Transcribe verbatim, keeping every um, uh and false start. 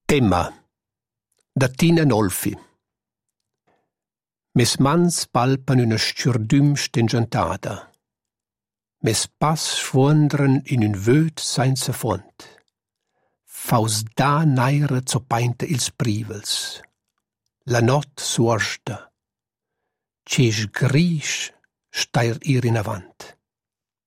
Tema da Tina Nolfi. Mes mans palpan üna stgürdüm stengiantada. Mes pass sfuondran in ün vöd sainza font. Faus da naira zopainta ils privels. La not suorsta. Cesch grisch stair ir in avant.